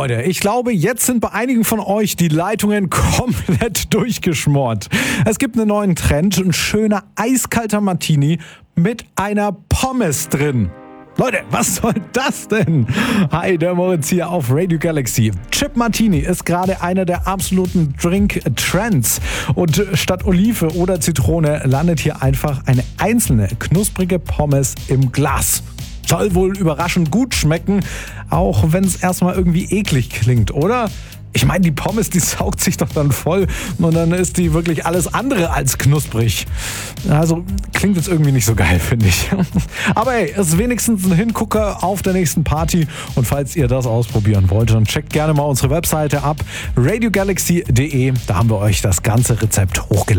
Leute, ich glaube, jetzt sind bei einigen von euch die Leitungen komplett durchgeschmort. Es gibt einen neuen Trend, ein schöner eiskalter Martini mit einer Pommes drin. Leute, was soll das denn? Hi, der Moritz hier auf Radio Galaxy. Chip Martini ist gerade einer der absoluten Drink-Trends. Und statt Olive oder Zitrone landet hier einfach eine einzelne knusprige Pommes im Glas. Soll wohl überraschend gut schmecken, auch wenn es erstmal irgendwie eklig klingt, oder? Ich meine, die Pommes, die saugt sich doch dann voll und dann ist die wirklich alles andere als knusprig. Also klingt jetzt irgendwie nicht so geil, finde ich. Aber hey, ist wenigstens ein Hingucker auf der nächsten Party. Und falls ihr das ausprobieren wollt, dann checkt gerne mal unsere Webseite ab, radiogalaxy.de. Da haben wir euch das ganze Rezept hochgeladen.